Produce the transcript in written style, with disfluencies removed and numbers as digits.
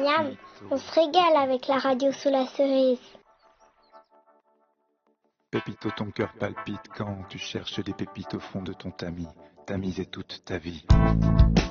miam, on se régale avec la radio sous la cerise. Pépito, ton cœur palpite quand tu cherches des pépites au fond de ton tamis. Tamiser toute ta vie.